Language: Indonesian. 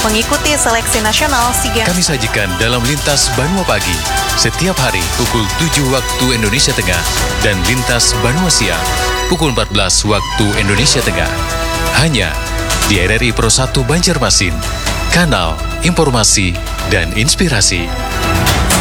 mengikuti seleksi nasional SEA Games. Kami sajikan dalam Lintas Banua Pagi, setiap hari pukul 7 waktu Indonesia Tengah, dan Lintas Banua Siang, pukul 14 waktu Indonesia Tengah. Hanya di RRI Pro 1 Banjarmasin, kanal informasi dan inspirasi.